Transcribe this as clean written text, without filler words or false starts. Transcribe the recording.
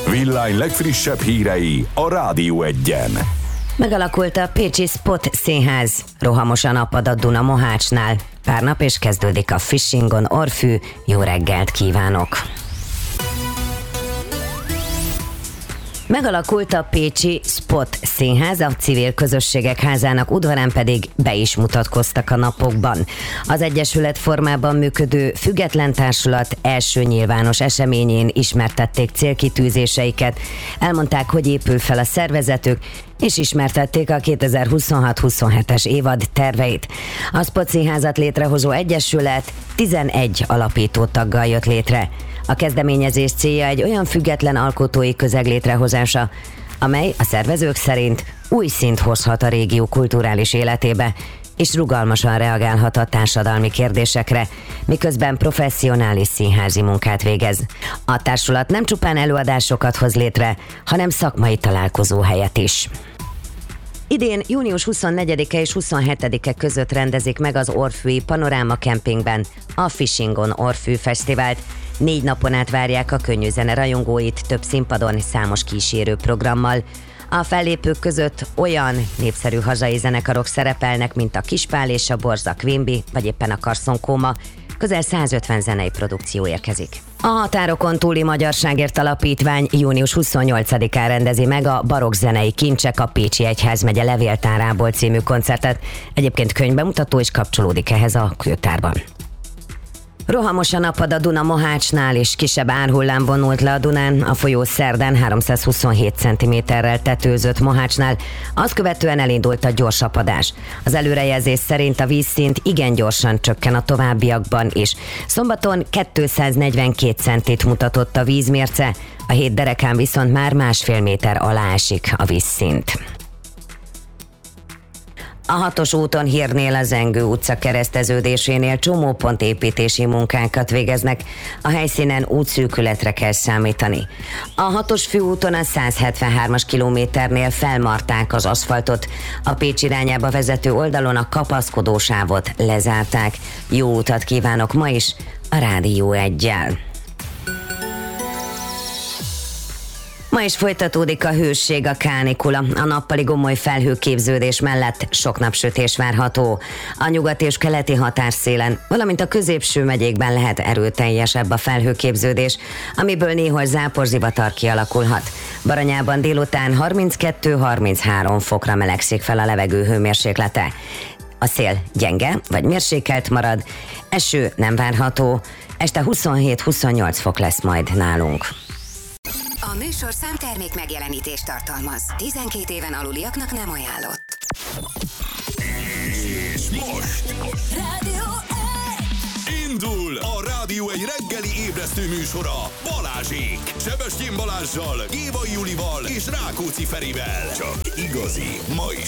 Villány legfrissebb hírei a Rádió Egyen. Megalakult a pécsi Spot színház. Rohamosan apad a Duna Mohácsnál. Pár nap és kezdődik a Fishingon Orfű. Jó reggelt kívánok! Megalakult a pécsi Spot színház, a civil közösségek házának udvarán pedig be is mutatkoztak a napokban. Az egyesület formában működő független társulat első nyilvános eseményén ismertették célkitűzéseiket, elmondták, hogy épül fel a szervezetük, és ismertették a 2026-27-es évad terveit. A Spot színházat létrehozó egyesület 11 alapító taggal jött létre. A kezdeményezés célja egy olyan független alkotói közeg létrehozása, amely a szervezők szerint új szint hozhat a régió kulturális életébe, és rugalmasan reagálhat a társadalmi kérdésekre, miközben professzionális színházi munkát végez. A társulat nem csupán előadásokat hoz létre, hanem szakmai találkozóhelyet is. Idén június 24-e és 27-e között rendezik meg az Orfűi Panoráma Kempingben a Fishingon Orfű Fesztivált. 4 napon át várják a könnyű zene rajongóit több színpadon számos kísérő programmal. A fellépők között olyan népszerű hazai zenekarok szerepelnek, mint a Kispál és a Borza Quimby, vagy éppen a Carson Coma. Közel 150 zenei produkció érkezik. A Határokon túli Magyarságért Alapítvány június 28-án rendezi meg a Barokk zenei kincsek a Pécsi Egyházmegye levéltárából című koncertet. Egyébként könyvbemutató is kapcsolódik ehhez a kötárban. Rohamosan apad a Duna Mohácsnál, és kisebb árhullám vonult le a Dunán. A folyó szerdán 327 cm-rel tetőzött Mohácsnál, azt követően elindult a gyors apadás. Az előrejelzés szerint a vízszint igen gyorsan csökken a továbbiakban is. Szombaton 242 centit mutatott a vízmérce, a hét derekán viszont már 1,5 méter alá esik a vízszint. A 6-os úton Hírnél a Zengő utca kereszteződésénél csomópontépítési munkákat végeznek. A helyszínen útszűkületre kell számítani. A 6-os főúton a 173-as kilométernél felmarták az aszfaltot. A Pécs irányába vezető oldalon a kapaszkodósávot lezárták. Jó utat kívánok ma is a Rádió Eggyel. Ma is folytatódik a hőség, a kánikula. A nappali gomoly felhőképződés mellett sok napsütés várható. A nyugati és keleti határszélen, valamint a középső megyékben lehet erőteljesebb a felhőképződés, amiből néhol záporzivatar kialakulhat. Baranyában délután 32-33 fokra melegszik fel a levegő hőmérséklete. A szél gyenge vagy mérsékelt marad, eső nem várható, este 27-28 fok lesz majd nálunk. A műsorszám termék megjelenítést tartalmaz. 12 éven aluliaknak nem ajánlott. És most Rádió indul a Rádió egy reggeli ébresztő műsora Balázsék. Sebestyén Balázssal, Gévai Julival és Rákóczi Ferivel. Csak igazi, ma is